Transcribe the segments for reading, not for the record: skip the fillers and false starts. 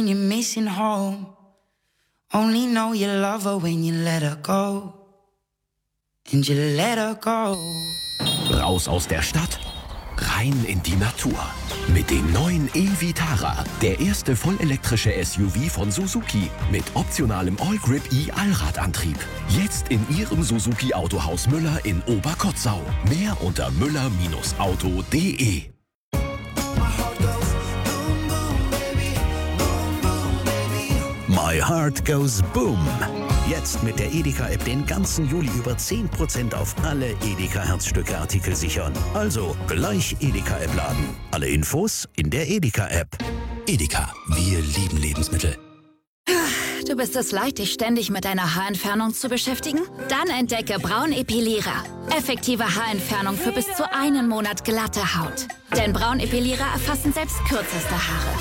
You're missing home. Only know you love her when you let her go. And you let her go. Raus aus der Stadt, rein in die Natur. Mit dem neuen e-Vitara, der erste vollelektrische SUV von Suzuki mit optionalem All-Grip E-Allradantrieb. Jetzt in Ihrem Suzuki Autohaus Müller in Oberkotzau. Mehr unter müller-auto.de. My Heart Goes Boom. Jetzt mit der Edeka-App den ganzen Juli über 10% auf alle Edeka-Herzstücke-Artikel sichern. Also gleich Edeka-App laden. Alle Infos in der Edeka-App. Edeka, wir lieben Lebensmittel. Du bist es leid, dich ständig mit deiner Haarentfernung zu beschäftigen? Dann entdecke Braunepilierer. Effektive Haarentfernung für bis zu 1 Monat glatte Haut. Denn Braunepilierer erfassen selbst kürzeste Haare.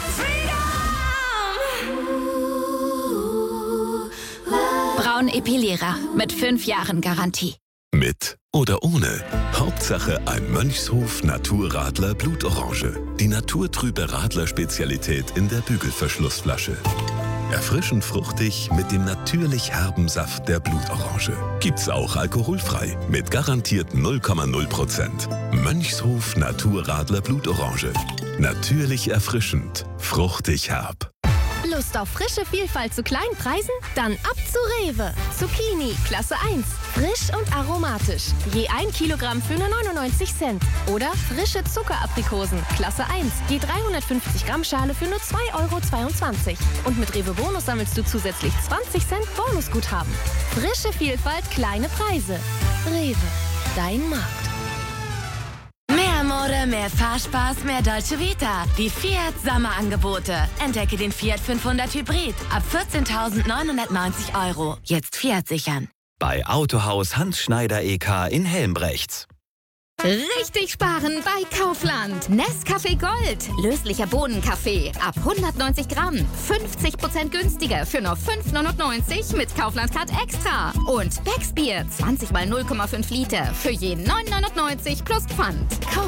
Braunepilierer mit 5 Jahren Garantie. Mit oder ohne. Hauptsache ein Mönchshof Naturradler Blutorange. Die naturtrübe Radler-Spezialität in der Bügelverschlussflasche. Erfrischend fruchtig mit dem natürlich herben Saft der Blutorange. Gibt's auch alkoholfrei mit garantiert 0,0%. Mönchshof Naturradler Blutorange. Natürlich erfrischend, fruchtig herb. Lust auf frische Vielfalt zu kleinen Preisen? Dann ab zu Rewe. Zucchini, Klasse 1. Frisch und aromatisch. Je 1 Kilogramm für nur 99 Cent. Oder frische Zuckeraprikosen, Klasse 1. Je 350 Gramm Schale für nur 2,22 €. Und mit Rewe Bonus sammelst du zusätzlich 20 Cent Bonusguthaben. Frische Vielfalt, kleine Preise. Rewe, dein Markt. Mehr Mode, mehr Fahrspaß, mehr Dolce Vita. Die Fiat Sommerangebote. Entdecke den Fiat 500 Hybrid ab 14.990 €. Jetzt Fiat sichern. Bei Autohaus Hans Schneider EK in Helmbrechts. Richtig sparen bei Kaufland. Nescafé Gold. Löslicher Bohnenkaffee. Ab 190 Gramm. 50% günstiger für nur 5,99 € mit Kaufland Card Extra. Und Beck's Bier. 20 mal 0,5 Liter. Für je 9,99 € plus Pfand.